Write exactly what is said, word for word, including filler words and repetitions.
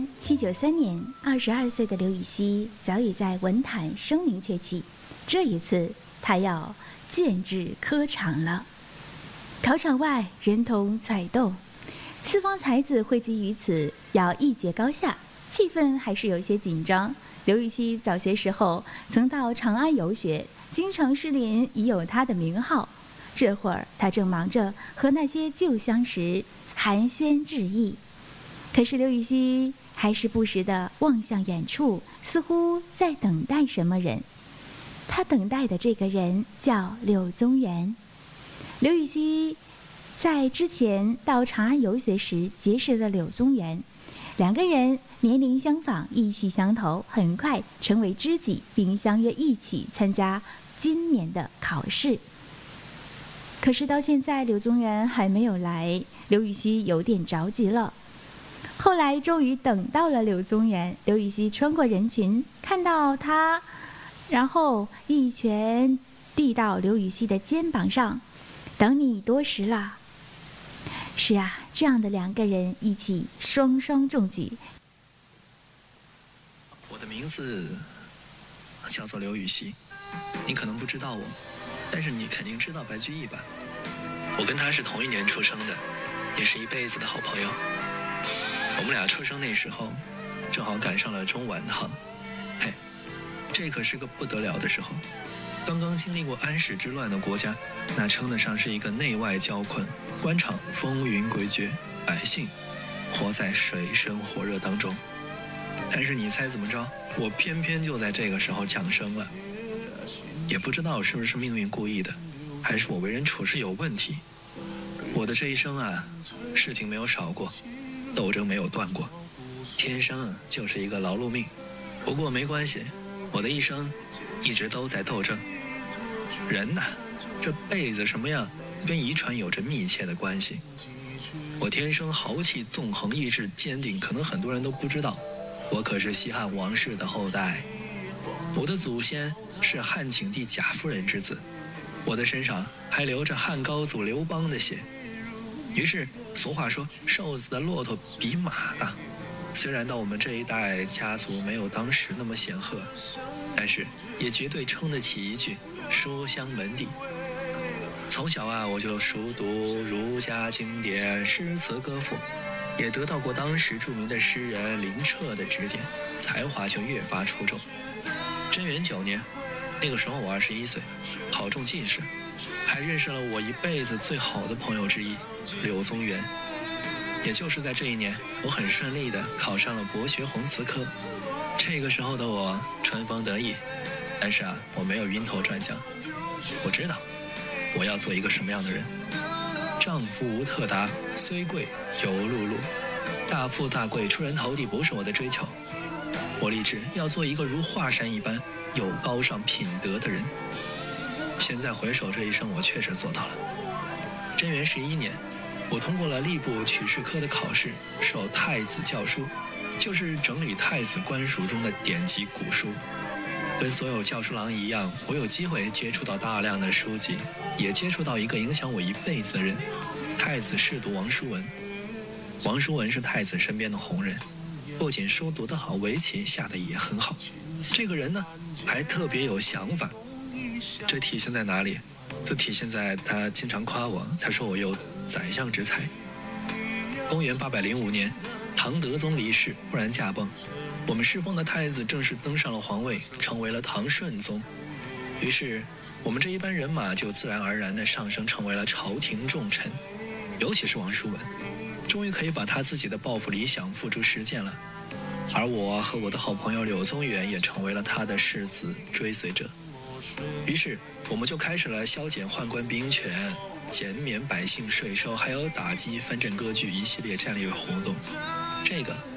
年七九三年，二十二岁的刘禹锡早已在文坛声名鹊起。这一次，他要建制科场了。考场外人头攒动，四方才子汇集于此，要一决高下，气氛还是有些紧张。刘禹锡早些时候曾到长安游学，京城诗林已有他的名号。这会儿他正忙着和那些旧相识寒暄致意，可是刘禹锡还是不时地望向远处，似乎在等待什么人。他等待的这个人叫柳宗元。刘禹锡在之前到长安游学时结识了柳宗元，两个人年龄相仿，意气相投，很快成为知己，并相约一起参加今年的考试。可是到现在柳宗元还没有来，刘禹锡有点着急了。后来终于等到了柳宗元，刘禹锡穿过人群看到他，然后一拳递到刘禹锡的肩膀上，等你多时了。是啊，这样的两个人一起双双中举。 我的名字叫做刘禹锡，你可能不知道我，但是你肯定知道白居易吧？我跟他是同一年出生的，也是一辈子的好朋友。我们俩出生那时候，正好赶上了中晚唐。嘿，这可是个不得了的时候。刚刚经历过安史之乱的国家，那称得上是一个内外交困，官场风云诡谲，百姓活在水深火热当中。但是你猜怎么着？我偏偏就在这个时候降生了。也不知道是不是命运故意的，还是我为人处事有问题。我的这一生啊，事情没有少过，斗争没有断过，天生啊就是一个劳碌命。不过没关系，我的一生一直都在斗争。人呐，这辈子什么样，跟遗传有着密切的关系。我天生豪气纵横，意志坚定，可能很多人都不知道，我可是西汉王室的后代。我的祖先是汉景帝贾夫人之子，我的身上还流着汉高祖刘邦的血。于是俗话说，瘦子的骆驼比马大。虽然到我们这一代家族没有当时那么显赫，但是也绝对撑得起一句书香门第。从小啊，我就熟读儒家经典，诗词歌赋，也得到过当时著名的诗人林彻的指点，才华就越发出众。贞元九年，那个时候我二十一岁，考中进士，还认识了我一辈子最好的朋友之一柳宗元。也就是在这一年，我很顺利地考上了博学宏词科。这个时候的我春风得意，但是啊，我没有晕头转向。我知道我要做一个什么样的人。丈夫无特达，虽贵犹碌碌。大富大贵出人头地不是我的追求，我立志要做一个如华山一般有高尚品德的人。现在回首这一生，我确实做到了。贞元十一年，我通过了吏部取士科的考试，授太子教书，就是整理太子官署中的典籍古书。跟所有教书郎一样，我有机会接触到大量的书籍，也接触到一个影响我一辈子的人——太子侍读王叔文。王叔文是太子身边的红人，不仅书读得好，围棋下得也很好。这个人呢，还特别有想法。这体现在哪里？就体现在他经常夸我，他说我有宰相之才。公元八百零五年，唐德宗离世，忽然驾崩，我们侍奉的太子正式登上了皇位，成为了唐顺宗。于是我们这一班人马就自然而然地上升，成为了朝廷重臣。尤其是王叔文，终于可以把他自己的抱负理想付诸实践了。而我和我的好朋友柳宗元也成为了他的世子追随者。于是我们就开始了削减宦官兵权、减免百姓税收，还有打击藩镇割据一系列战略活动。这个